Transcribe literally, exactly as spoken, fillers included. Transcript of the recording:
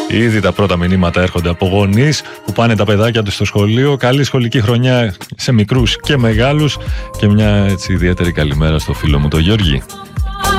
Ήδη τα πρώτα μηνύματα έρχονται από γονείς που πάνε τα παιδάκια τους στο σχολείο. Καλή σχολική χρονιά σε μικρούς και μεγάλους. Και μια έτσι ιδιαίτερη καλημέρα στο φίλο μου τον Γιώργη.